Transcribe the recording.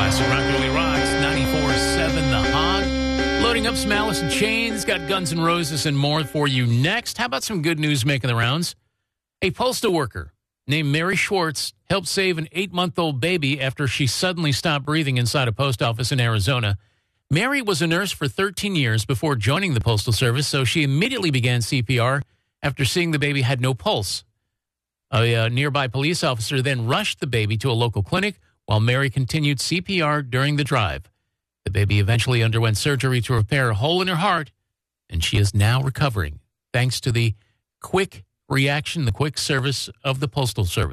Classic Rock Really Rocks, 94.7 The Hog. Loading up some Alice in Chains, got Guns N' Roses and more for you next. How about some good news making the rounds? A postal worker named Mary Schwartz helped save an 8-month-old baby after she suddenly stopped breathing inside a post office in Arizona. Mary was a nurse for 13 years before joining the Postal Service, so she immediately began CPR after seeing the baby had no pulse. A nearby police officer then rushed the baby to a local clinic while Mary continued CPR during the drive. The baby eventually underwent surgery to repair a hole in her heart, and she is now recovering thanks to the quick reaction, the quick service of the Postal Service.